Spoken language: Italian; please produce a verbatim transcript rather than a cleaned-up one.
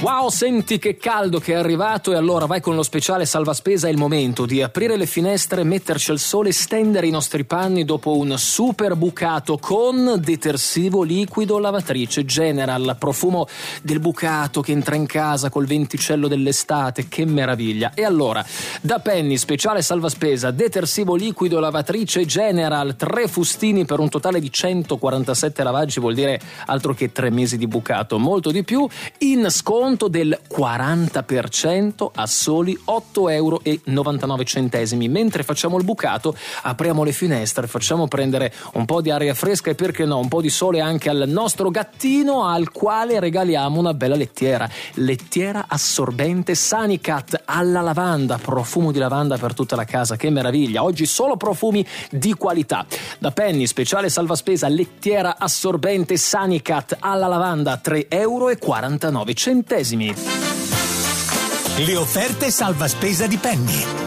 Wow, senti che caldo che è arrivato, e allora vai con lo speciale salvaspesa. È il momento di aprire le finestre, metterci al sole, stendere i nostri panni dopo un super bucato con detersivo liquido lavatrice General. Profumo del bucato che entra in casa col venticello dell'estate, che meraviglia. E allora, da Penny, speciale salvaspesa, detersivo liquido lavatrice General, tre fustini per un totale di centoquarantasette lavaggi, vuol dire altro che tre mesi di bucato, molto di più, in sconto del quaranta per cento a soli otto euro e novantanove centesimi. Mentre facciamo il bucato, apriamo le finestre, facciamo prendere un po' di aria fresca e, perché no, un po' di sole anche al nostro gattino, al quale regaliamo una bella lettiera. Lettiera assorbente Sanicat alla lavanda, profumo di lavanda per tutta la casa, che meraviglia. Oggi solo profumi di qualità. Da Penny, speciale salvaspesa, lettiera assorbente Sanicat alla lavanda, tre euro e quarantanove centesimi. Le offerte salvaspesa di Penny.